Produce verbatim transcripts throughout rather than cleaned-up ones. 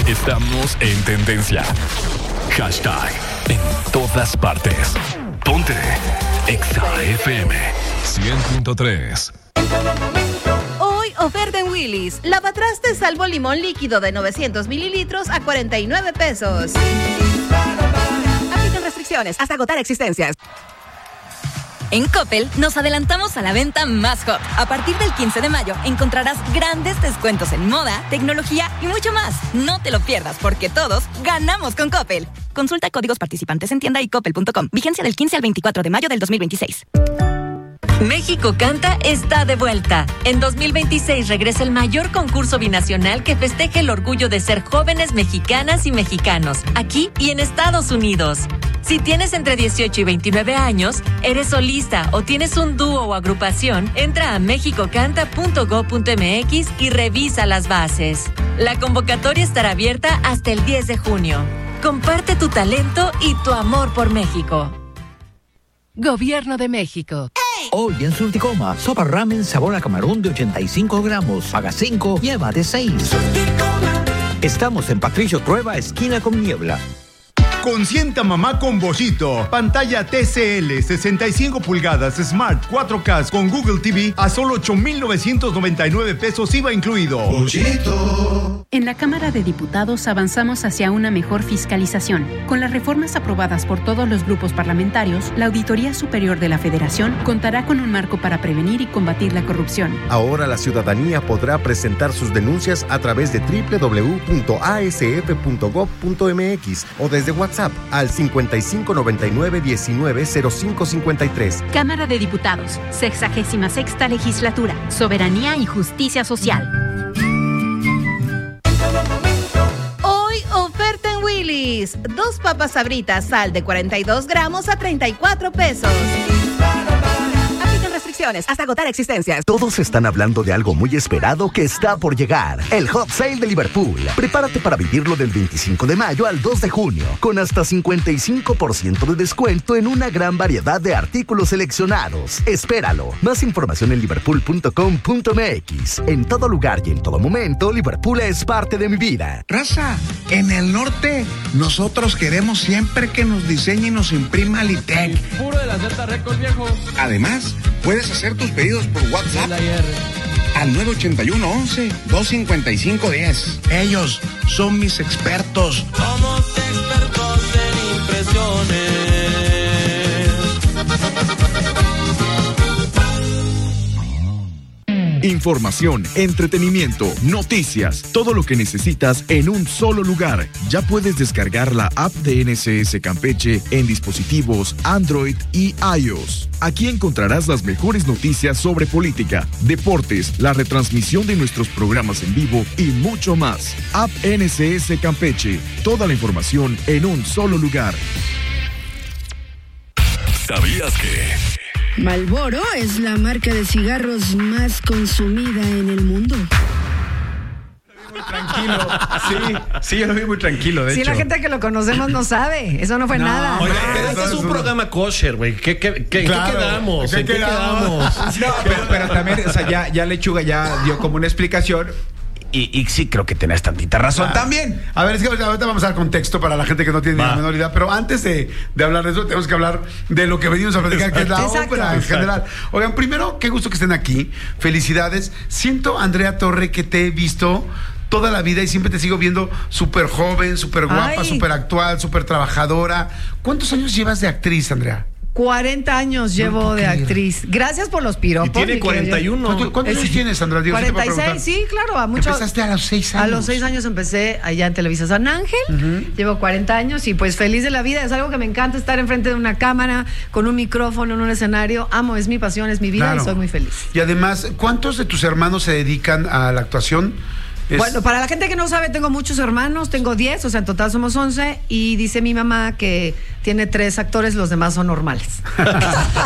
Estamos en tendencia. Hashtag en todas partes. Ponte Exa F M cien punto tres. Hoy oferta en Willy's. Lavatrastes salvo limón líquido de novecientos mililitros a cuarenta y nueve pesos. Aplican restricciones hasta agotar existencias. En Coppel nos adelantamos a la venta más hot. A partir del quince de mayo encontrarás grandes descuentos en moda, tecnología y mucho más. No te lo pierdas porque todos ganamos con Coppel. Consulta códigos participantes en tienda y coppel punto com. Vigencia del quince al veinticuatro de mayo del dos mil veintiséis. México Canta está de vuelta. En dos mil veintiséis regresa el mayor concurso binacional que festeja el orgullo de ser jóvenes mexicanas y mexicanos, aquí y en Estados Unidos. Si tienes entre dieciocho y veintinueve años, eres solista o tienes un dúo o agrupación, entra a mexico canta punto gob punto m x y revisa las bases. La convocatoria estará abierta hasta el diez de junio. Comparte tu talento y tu amor por México. Gobierno de México. Hoy en Surticoma, sopa ramen sabor a camarón de ochenta y cinco gramos. Paga cinco, llévate seis. Estamos en Patricio Trueba, esquina con Niebla. Consienta mamá con Bollito. Pantalla T C L sesenta y cinco pulgadas Smart cuatro K con Google T V a solo ocho mil novecientos noventa y nueve pesos I V A incluido. Bollito. En la Cámara de Diputados avanzamos hacia una mejor fiscalización. Con las reformas aprobadas por todos los grupos parlamentarios, la Auditoría Superior de la Federación contará con un marco para prevenir y combatir la corrupción. Ahora la ciudadanía podrá presentar sus denuncias a través de doble u doble u doble u punto a s f punto gob punto m x o desde WhatsApp al cincuenta y cinco noventa y nueve diecinueve cero cinco cincuenta y tres. Cámara de Diputados, sexagésima sexta legislatura, soberanía y justicia social. Hoy oferta en Willy's. Dos papas Sabritas sal de cuarenta y dos gramos a treinta y cuatro pesos. Aplican restricciones hasta agotar existencias. Todos están hablando de algo muy esperado que está por llegar. El Hot Sale de Liverpool. Prepárate para vivirlo del veinticinco de mayo al dos de junio, con hasta cincuenta y cinco por ciento de descuento en una gran variedad de artículos seleccionados. Espéralo. Más información en liverpool punto com punto m x. En todo lugar y en todo momento, Liverpool es parte de mi vida. Raza, en el norte, nosotros queremos siempre que nos diseñe y nos imprima Litec. Puro de la Z Record, viejo. Además, puedes hacer tus pedidos por WhatsApp al nueve ochenta y uno once dos cincuenta y cinco diez. Ellos son mis expertos. Somos expertos en impresiones. Información, entretenimiento, noticias, todo lo que necesitas en un solo lugar. Ya puedes descargar la app de N S S Campeche en dispositivos Android y iOS. Aquí encontrarás las mejores noticias sobre política, deportes, la retransmisión de nuestros programas en vivo y mucho más. App N S S Campeche. Toda la información en un solo lugar. ¿Sabías que Marlboro es la marca de cigarros más consumida en el mundo? Muy tranquilo. Sí, sí, yo lo vi muy tranquilo, de sí, hecho. la gente que lo conocemos no sabe. Eso no fue no, nada. Oye, no, este es un programa kosher, güey. ¿Qué, qué, qué, claro, ¿qué quedamos? ¿Qué, ¿En qué quedamos? quedamos? No, pero, pero también, o sea, ya, ya Lechuga ya dio como una explicación. Y, y sí, creo que tenés tantita razón claro. También. A ver, es que ahorita vamos a dar contexto para la gente que no tiene Va. ni la menor idea. Pero antes de, de hablar de eso, tenemos que hablar de lo que venimos a platicar, que es la Exacto. ópera en Exacto. general. Oigan, primero, qué gusto que estén aquí. Felicidades. Siento, Andrea Torre, que te he visto toda la vida y siempre te sigo viendo súper joven, súper guapa, súper actual, súper trabajadora. ¿Cuántos años llevas de actriz, Andrea? cuarenta años llevo no de actriz. Gracias por los piropos. Y tiene cuarenta y uno. ¿Cuántos, ¿cuántos años tienes, Sandra? Dios, cuarenta y seis, sí, claro. A mucho, Empezaste a los seis años. A los seis años empecé allá en Televisa San Ángel. Uh-huh. Llevo cuarenta años y pues feliz de la vida. Es algo que me encanta estar enfrente de una cámara, con un micrófono, en un escenario. Amo, es mi pasión, es mi vida claro. y soy muy feliz. Y además, ¿cuántos de tus hermanos se dedican a la actuación? Es... Bueno, para la gente que no sabe, tengo muchos hermanos, tengo diez, o sea, en total somos once, y dice mi mamá que tiene tres actores, los demás son normales.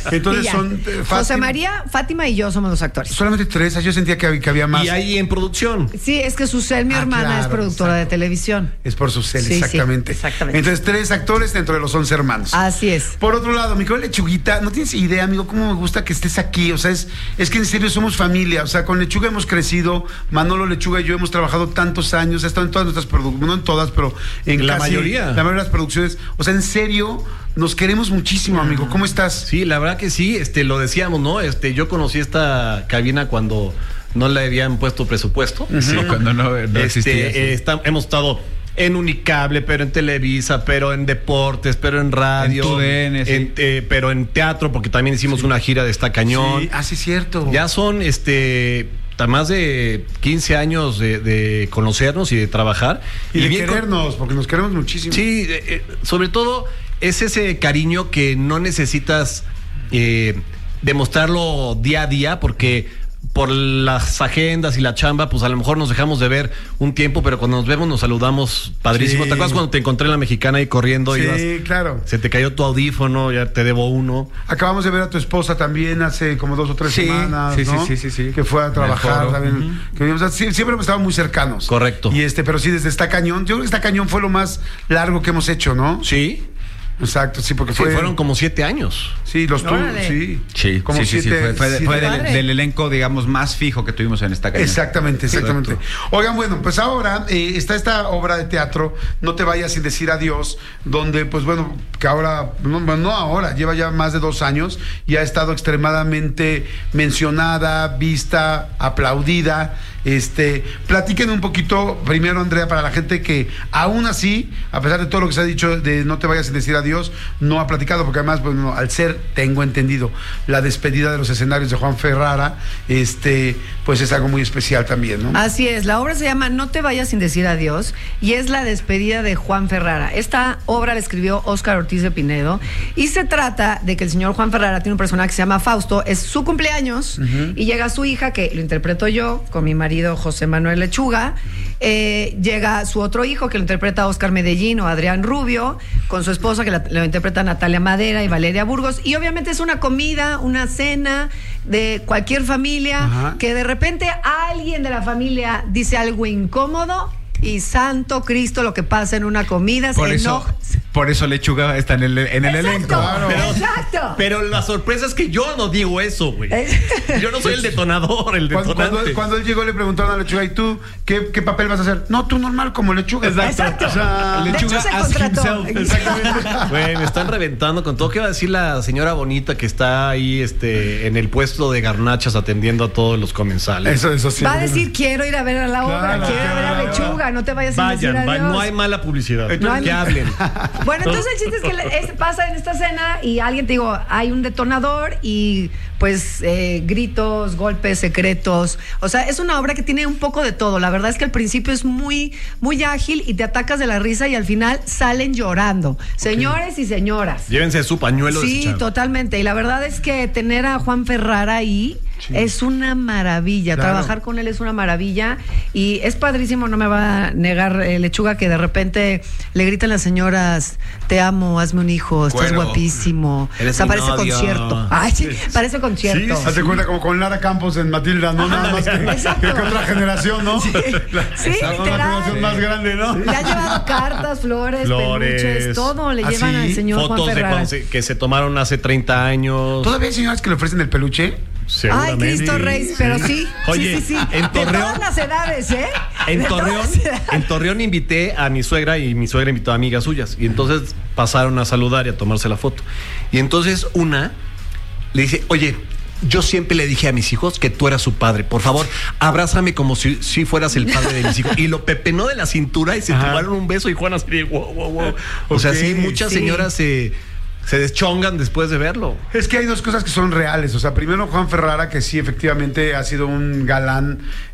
Entonces Y ya. son... eh, José Fátima- María, Fátima y yo somos los actores. Solamente tres, yo sentía que había, que había más. Y ahí en producción. Sí, es que Susel, mi Ah, hermana, claro, es productora exacto. de televisión. Es por su cel, Sí, sí, exactamente. exactamente. Entonces, tres actores dentro de los once hermanos. Así es. Por otro lado, mi querida Lechuguita, no tienes idea, amigo, cómo me gusta que estés aquí. O sea, es, es que en serio somos familia. O sea, con Lechuga hemos crecido. Manolo Lechuga y yo hemos trabajado tantos años. Ha estado en todas nuestras producciones, no en todas, pero en La casi mayoría. La mayoría de las producciones. O sea, en serio, nos queremos muchísimo, amigo. ¿Cómo estás? Sí, la verdad que sí, este, lo decíamos, ¿no? Este, yo conocí esta cabina cuando no le habían puesto presupuesto. Sí, cuando no, no Este, existía. sí. eh, está- hemos estado en Unicable, pero en Televisa, pero en deportes, pero en radio, En tu D N, sí. en, eh, pero en teatro, porque también hicimos una gira de Está Cañón. Sí, ah, sí, cierto. Ya son este ta- más de quince años de, de conocernos y de trabajar. Y, de bien con- querernos, porque nos queremos muchísimo. Sí, eh, eh, sobre todo es ese cariño que no necesitas eh, demostrarlo día a día, porque por las agendas y la chamba, pues a lo mejor nos dejamos de ver un tiempo, pero cuando nos vemos nos saludamos padrísimo. Sí. ¿Te acuerdas cuando te encontré en la Mexicana ahí corriendo? Sí, Ibas- claro. se te cayó tu audífono, ya te debo uno. Acabamos de ver a tu esposa también hace como dos o tres Sí, semanas, sí, sí, ¿no? sí, sí, sí. Que fue a trabajar foro. también. Que, o sea, sí, siempre hemos estado muy cercanos. Correcto. Y este, pero sí, desde Está Cañón. Yo creo que Está Cañón fue lo más largo que hemos hecho, ¿no? Sí. Exacto, sí, porque Sí, fue. fueron como siete años. Sí, los tuyos, Órale. sí. Sí, como sí, sí, sí, siete- fue, fue de- siete- fue del, Padre. del elenco, digamos, más fijo que tuvimos en esta calle. Exactamente, exactamente. Correcto. Oigan, bueno, pues ahora eh, está esta obra de teatro, No te vayas sin decir adiós, donde, pues bueno, que ahora, no, no ahora, lleva ya más de dos años y ha estado extremadamente mencionada, vista, aplaudida. Este, platiquen un poquito, primero, Andrea, para la gente que aún así, a pesar de todo lo que se ha dicho de No te vayas sin decir adiós, no ha platicado, porque además, bueno, al ser, tengo entendido, la despedida de los escenarios de Juan Ferrara, este, pues es algo muy especial también, ¿no? Así es, la obra se llama No te vayas sin decir adiós y es la despedida de Juan Ferrara. Esta obra la escribió Óscar Ortiz de Pinedo y se trata de que el señor Juan Ferrara tiene un personaje que se llama Fausto, es su cumpleaños y llega su hija, que lo interpreto yo, con mi marido José Manuel Lechuga, eh, llega su otro hijo que lo interpreta Óscar Medellín o Adrián Rubio, con su esposa que la, lo interpreta Natalia Madera y Valeria Burgos, y obviamente es una comida, una cena de cualquier familia. Ajá. Que de repente alguien de la familia dice algo incómodo y santo Cristo lo que pasa en una comida Por se eso, enoja. por eso Lechuga está en el, en el Exacto, elenco. Pero- exacto. Pero la sorpresa es que yo no digo eso, güey. Yo no soy el detonador, el Cuando, detonante. cuando, cuando él llegó le preguntaron a Lechuga, ¿y tú qué, qué papel vas a hacer? No, tú normal como Lechuga. Exacto. O sea, De hecho, se ask contrató. himself. Exactamente. Güey, me están reventando con todo. ¿Qué va a decir la señora bonita que está ahí este, en el puesto de garnachas atendiendo a todos los comensales? Eso, eso sí. Va a decir, quiero ir a ver a la obra, Claro, quiero ir a ver a claro. Lechuga, no te vayas sin decir Vayan, va- adiós. no hay mala publicidad. No hay- que hablen. Bueno, entonces el chiste es que le- es- pasa en esta cena y alguien te digo, hay un detonador y pues eh, gritos, golpes secretos. O sea, es una obra que tiene un poco de todo. La verdad es que al principio es muy, muy ágil y te atacas de la risa y al final salen llorando. Señores y señoras. Llévense su pañuelo Sí, desechado. totalmente. Y la verdad es que tener a Juan Ferrara ahí es una maravilla. Claro. Trabajar con él es una maravilla. Y es padrísimo, no me va a negar eh, Lechuga, que de repente le gritan las señoras, te amo, hazme un hijo, estás Cuero. guapísimo. Eres O sea, mi parece novio. concierto. Ay, sí, parece concierto. Hazte cuenta como con Lara Campos en Matilda, no nada más que, Exacto. que otra generación, ¿no? Sí, La, sí, esa- una literal. generación más grande, ¿no? Le han llevado cartas, flores, Flores. peluches, todo le ¿Ah, llevan sí? al señor Fotos Juan de Ferrara. cuando se- que se tomaron hace treinta años. ¿Todavía hay señoras que le ofrecen el peluche? Ay, Seguramente. Cristo Rey, pero sí. Oye, sí, sí, sí. en De Torreón- todas las edades, ¿eh? En De Torreón, todas las edades. en Torreón invité a mi suegra y mi suegra invitó a amigas suyas. Y entonces pasaron a saludar y a tomarse la foto. Y entonces una le dice, oye, yo siempre le dije a mis hijos que tú eras su padre. Por favor, abrázame como si, si fueras el padre de mis hijos. Y lo pepenó de la cintura y se Ajá. tomaron un beso y Juan así de wow, wow, wow. O sea, Ok, sí, muchas sí. señoras se, se deschongan después de verlo. Es que hay dos cosas que son reales. O sea, primero Juan Ferrara, que sí, efectivamente ha sido un galán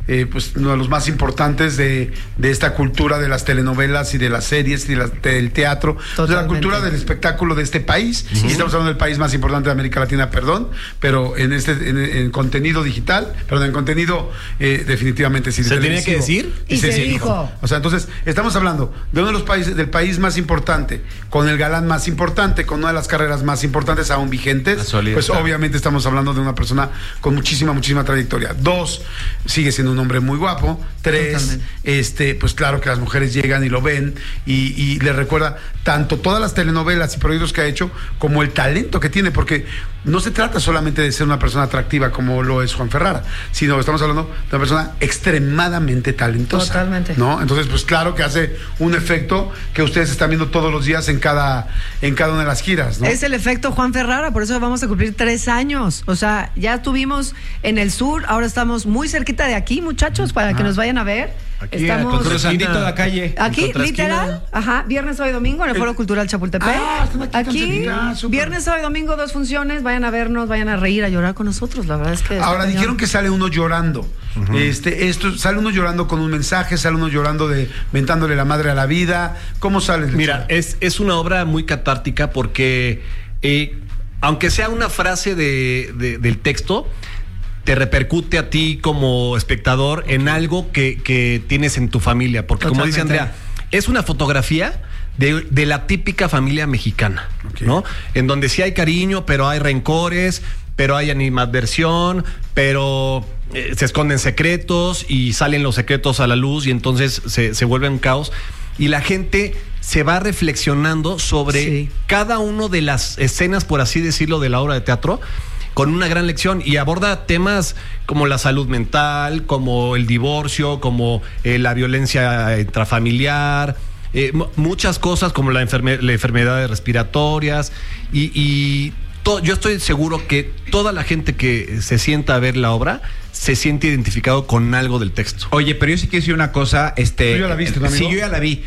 eh, pues uno de los más importantes de, de esta cultura de las telenovelas y de las series y de las, del teatro, de la cultura del espectáculo de este país. Uh-huh. Y estamos hablando del país más importante de América Latina, perdón, pero en este en, en contenido digital, perdón, en contenido eh, definitivamente sí. ¿Se tenía que decir? Y, y se, se dijo. dijo. O sea, entonces estamos hablando de uno de los países, del país más importante, con el galán más importante, con una de las carreras más importantes aún vigentes, pues obviamente estamos hablando de una persona con muchísima, muchísima trayectoria. Dos, sigue siendo un hombre muy guapo. Tres, Totalmente. este, pues claro que las mujeres llegan y lo ven y, y le recuerda tanto todas las telenovelas y proyectos que ha hecho como el talento que tiene, porque no se trata solamente de ser una persona atractiva como lo es Juan Ferrara, sino estamos hablando de una persona extremadamente talentosa. Totalmente. ¿No? Entonces, pues claro que hace un efecto que ustedes están viendo todos los días en cada, en cada una de las giras, ¿no? Es el efecto Juan Ferrara, por eso vamos a cumplir tres años. O sea, ya estuvimos en el sur, ahora estamos muy cerquita de aquí, muchachos, para ah. que nos vayan a ver. Aquí, estamos de la calle. Aquí, literal, ajá, viernes, sábado y domingo en el Foro Cultural Chapultepec. Ah, aquí, ah, viernes, sábado y domingo, dos funciones, vayan a vernos, vayan a reír, a llorar con nosotros, la verdad es que... Ahora, dijeron que sale uno llorando. Uh-huh. Este, esto, sale uno llorando con un mensaje, sale uno llorando de mentándole la madre a la vida. ¿Cómo sale? Mira, es, es una obra muy catártica porque, eh, aunque sea una frase de, de, del texto, te repercute a ti como espectador en algo que, que tienes en tu familia. Porque Totalmente. Como dice Andrea, es una fotografía de, de la típica familia mexicana, okay. ¿no? En donde sí hay cariño, pero hay rencores, pero hay animadversión, pero eh, se esconden secretos y salen los secretos a la luz y entonces se, se vuelve un caos. Y la gente se va reflexionando sobre sí. cada una de las escenas, por así decirlo, de la obra de teatro, con una gran lección, y aborda temas como la salud mental, como el divorcio, como eh, la violencia intrafamiliar, eh, m- muchas cosas como la, enferme- la enfermedades respiratorias, y, y to- yo estoy seguro que toda la gente que se sienta a ver la obra se siente identificado con algo del texto. Oye, pero yo sí quiero decir una cosa, este, ¿tú ya la viste, amigo? Sí, yo ya la vi.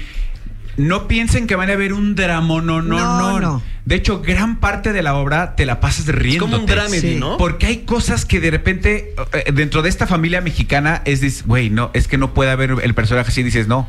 No piensen que van a ver un drama, no, no, no, no. De hecho, gran parte de la obra te la pasas riéndote. Es como un dramedy, sí. ¿no? Porque hay cosas que de repente, eh, dentro de esta familia mexicana, es, güey, no, es que no puede haber el personaje así, dices, no.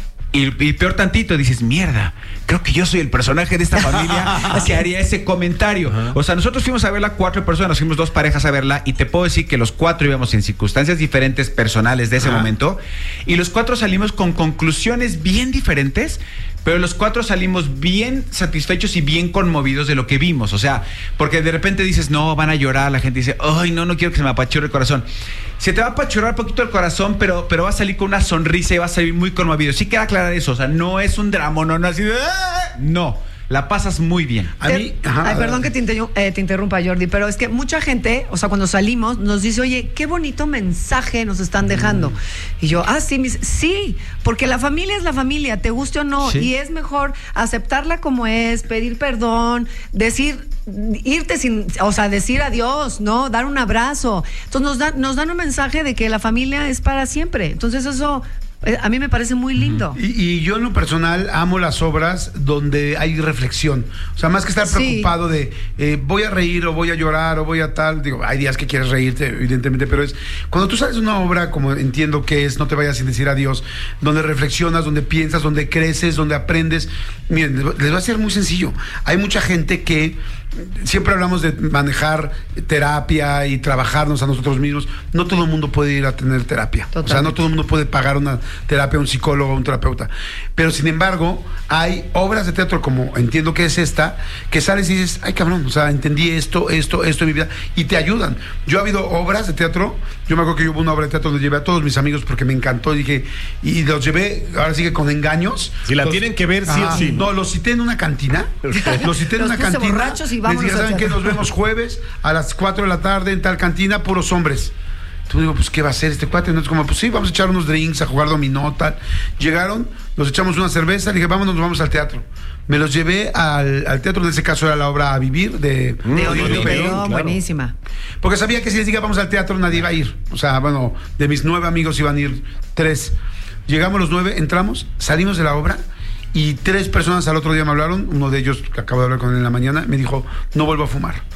Y, y peor tantito, dices, mierda, creo que yo soy el personaje de esta familia que haría ese comentario. Uh-huh. O sea, nosotros fuimos a verla cuatro personas, fuimos dos parejas a verla, y te puedo decir que los cuatro íbamos en circunstancias diferentes personales de ese uh-huh. momento, y los cuatro salimos con conclusiones bien diferentes, pero los cuatro salimos bien satisfechos y bien conmovidos de lo que vimos. O sea, porque de repente dices, no, van a llorar, la gente dice, ay, no, no quiero que se me apachurre el corazón. Se te va a apachurrar un poquito el corazón, pero, pero va a salir con una sonrisa y va a salir muy conmovido. Sí queda aclarar eso, o sea, no es un drama, no, no así de... No, la pasas muy bien. A mí, ajá, ay, perdón que te, inter- eh, te interrumpa, Jordi, pero es que mucha gente, o sea, cuando salimos, nos dice, oye, qué bonito mensaje nos están dejando. Mm. Y yo, ah, sí, mis, sí, porque la familia es la familia, te guste o no, sí. y es mejor aceptarla como es, pedir perdón, decir, irte sin, o sea, decir adiós, ¿no? Dar un abrazo. Entonces nos dan, nos dan un mensaje de que la familia es para siempre. Entonces eso... a mí me parece muy lindo. Y, y yo en lo personal amo las obras donde hay reflexión. O sea, más que estar preocupado sí. de eh, voy a reír o voy a llorar o voy a tal. Digo, hay días que quieres reírte, evidentemente, pero es cuando tú sales de una obra, como entiendo que es, no te vayas sin decir adiós, donde reflexionas, donde piensas, donde creces, donde aprendes. Miren, les va a ser muy sencillo. Hay mucha gente que siempre hablamos de manejar terapia y trabajarnos a nosotros mismos. No todo el mundo puede ir a tener terapia. Totalmente. O sea, no todo el mundo puede pagar una terapia a un psicólogo o un terapeuta. Pero sin embargo, hay obras de teatro, como entiendo que es esta, que sales y dices, ay cabrón, o sea, entendí esto, esto, esto en mi vida, y te ayudan. Yo ha habido obras de teatro, yo me acuerdo que hubo una obra de teatro donde llevé a todos mis amigos porque me encantó, y dije, y los llevé, ahora sí que con engaños. Si la los, tienen que ver, sí, ah, sí. No, los cité en una cantina. Los cité en los una cantina. Borrachos y vámonos. Les dije, ¿saben qué? Nos vemos jueves a las cuatro de la tarde en tal cantina, puros hombres. Entonces digo, pues, ¿qué va a hacer este cuate? Entonces, como, pues sí, vamos a echar unos drinks, a jugar dominó, tal. Llegaron, nos echamos una cerveza, le dije, vámonos, nos vamos al teatro. Me los llevé al, al teatro, en ese caso era la obra A Vivir de... De Orión Perón, claro. Buenísima. Porque sabía que si les diga vamos al teatro, nadie iba a ir. O sea, bueno, de mis nueve amigos iban a ir tres. Llegamos los nueve, entramos, salimos de la obra, y tres personas al otro día me hablaron. Uno de ellos, que acabo de hablar con él en la mañana, me dijo, no vuelvo a fumar.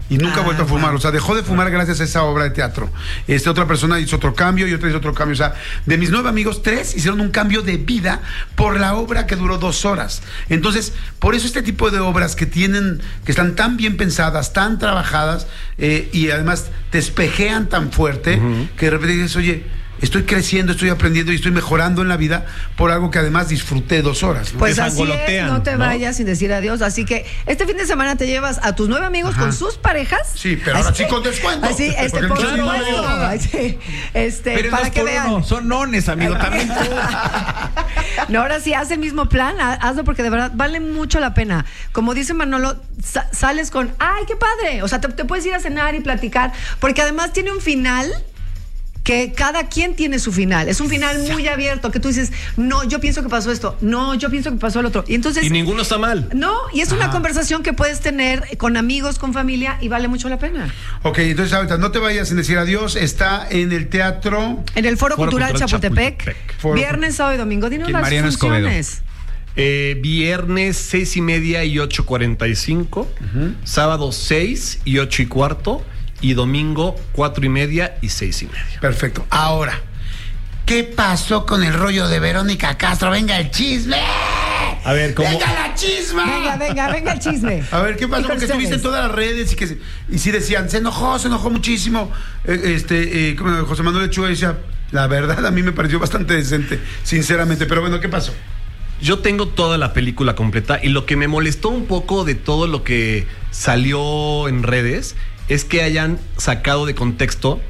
y nunca Ah, ha vuelto a fumar. wow. O sea, dejó de fumar gracias a esa obra de teatro. Este, otra persona hizo otro cambio y otra hizo otro cambio. O sea, de mis nueve amigos, tres hicieron un cambio de vida por la obra que duró dos horas. Entonces, por eso este tipo de obras que tienen, que están tan bien pensadas, tan trabajadas, eh, y además te espejean tan fuerte, uh-huh. que de repente dices, oye, estoy creciendo, estoy aprendiendo y estoy mejorando en la vida por algo que además disfruté dos horas, ¿no? Pues así es, no te ¿no? vayas sin decir adiós. Así que este fin de semana te llevas a tus nueve amigos Ajá. con sus parejas. Sí, pero ahora sí con descuento. Así, este, por claro, supuesto. Así, este, pero para que vean. Uno. Son nones, amigo, también. No, ahora sí, haz el mismo plan, hazlo porque de verdad vale mucho la pena. Como dice Manolo, sa- sales con, ¡ay, qué padre! O sea, te, te puedes ir a cenar y platicar, porque además tiene un final que cada quien tiene su final. Es un final muy abierto, que tú dices, no, yo pienso que pasó esto, no, yo pienso que pasó el otro. Y entonces... Y ninguno está mal. No, y es Ajá. una conversación que puedes tener con amigos, con familia, y vale mucho la pena. Ok, entonces ahorita no te vayas sin decir adiós. Está en el teatro... En el Foro, Foro Cultural, Cultural Chapultepec. Chapultepec. Viernes, sábado y domingo. Dinos las Mariano funciones. Eh, viernes seis y media y ocho cuarenta y cinco. Uh-huh. Sábado seis y ocho y cuarto. Y domingo cuatro y media y seis y media. Perfecto. Ahora, ¿qué pasó con el rollo de Verónica Castro? Venga el chisme. A ver, ¿cómo? ¡Venga la chisma! Venga, venga, venga el chisme. A ver, ¿qué pasó? Porque ustedes? estuviste en todas las redes y que se, y sí decían, se enojó, se enojó muchísimo. Eh, este, eh, como José Manuel Lechuga decía, la verdad a mí me pareció bastante decente, sinceramente. Pero bueno, ¿qué pasó? Yo tengo toda la película completa y lo que me molestó un poco de todo lo que salió en redes es que hayan sacado de contexto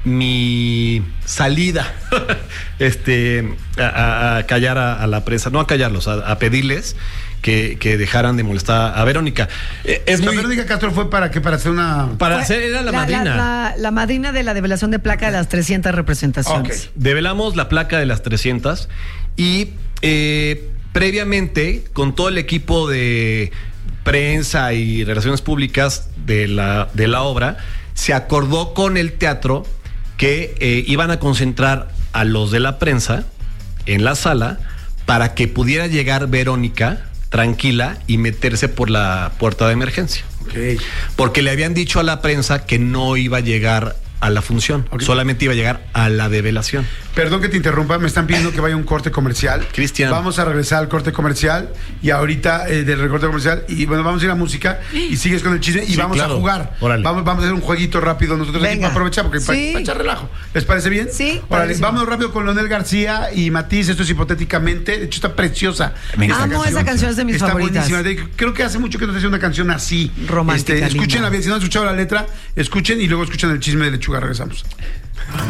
mi salida este, a, a, a callar a, a la prensa, no a callarlos, a, a pedirles que, que dejaran de molestar a Verónica. Eh, es o sea, muy... Verónica Castro fue para que para hacer una... Para hacer, era la, la madrina. La, la, la madrina de la develación de placa de las trescientas representaciones. Okay. Develamos la placa de las trescientas y eh, previamente con todo el equipo de prensa y relaciones públicas de la, de la obra, se acordó con el teatro que eh, iban a concentrar a los de la prensa en la sala para que pudiera llegar Verónica tranquila y meterse por la puerta de emergencia. Okay. Porque le habían dicho a la prensa que no iba a llegar a la función, okay. solamente iba a llegar a la develación. Perdón que te interrumpa, me están pidiendo que vaya a un corte comercial. Cristian. Vamos a regresar al corte comercial y ahorita eh, del corte comercial y bueno, vamos a ir a música y sigues con el chisme y sí, vamos claro. a jugar. Vamos, vamos a hacer un jueguito rápido nosotros aquí para aprovechar porque sí. para, para echar relajo. ¿Les parece bien? Sí. Órale, vamos rápido con Leonel García y Matiz, esto es hipotéticamente, de hecho está preciosa. Amo canción. Esa canción, es de mis está favoritas. Buenísima. Creo que hace mucho que no se hace una canción así. Romántica. Este, escúchenla bien, si no han escuchado la letra, escuchen y luego escuchen el chisme de Lechuga, regresamos.